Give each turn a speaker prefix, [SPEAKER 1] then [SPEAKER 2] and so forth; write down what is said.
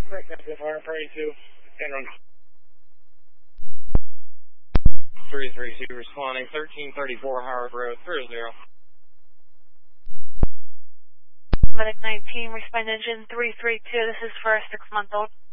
[SPEAKER 1] Correct, that's fire, praying to, and run. 332 responding, 1334 Howard Road, 30.
[SPEAKER 2] Medic 19, respond engine 332, this is for a 6-month-old.